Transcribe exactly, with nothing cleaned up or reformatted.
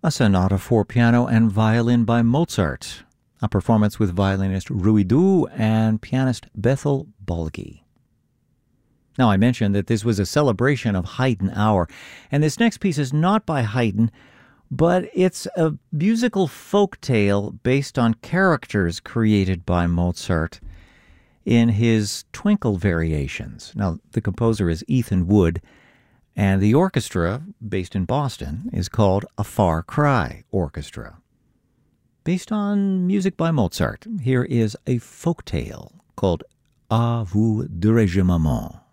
a sonata for piano and violin by Mozart, a performance with violinist Rui Du and pianist Bethel Bolgi. Now, I mentioned that this was a celebration of Haydn Hour, and this next piece is not by Haydn, but it's a musical folk tale based on characters created by Mozart in his Twinkle Variations. Now, the composer is Ethan Wood, and the orchestra, based in Boston, is called A Far Cry Orchestra. Based on music by Mozart, here is a folk tale called À vous diriger maman.